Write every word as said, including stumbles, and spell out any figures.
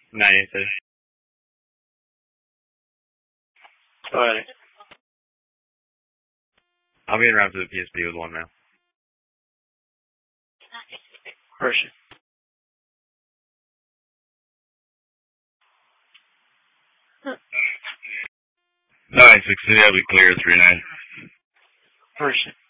Ninety-two. Alright. I'll be around to the P S P with one now. Person. Nine six, I'll be clear three nine. Person.